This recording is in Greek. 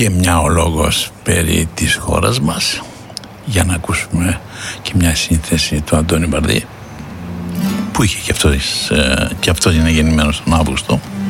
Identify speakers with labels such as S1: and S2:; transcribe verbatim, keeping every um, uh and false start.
S1: και μια ο λόγος περί της χώρας μας, για να ακούσουμε και μια σύνθεση του Αντώνη Μπαρδί, που είχε και αυτός, και αυτός είναι γεννημένος τον Αύγουστο.